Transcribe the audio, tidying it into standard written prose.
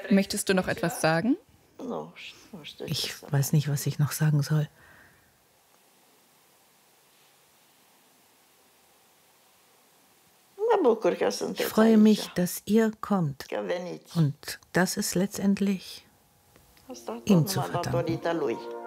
Möchtest du noch etwas sagen? Ich weiß nicht, was ich noch sagen soll. Ich freue mich, dass ihr kommt. Und das ist letztendlich ihm zu verdanken.